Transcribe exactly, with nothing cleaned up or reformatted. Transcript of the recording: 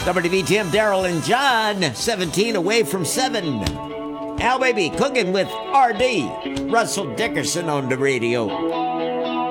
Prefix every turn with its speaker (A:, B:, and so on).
A: W V T M, Daryl and John, seventeen away from seven. Al Baby cooking with R D. Russell Dickerson on the radio.